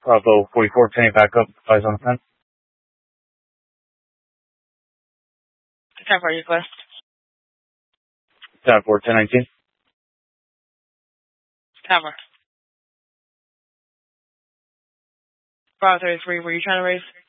Bravo 44, turning back up, eyes on 10. 10 for request. 10 for 1019. Camera. Bravo 33, were you trying to raise?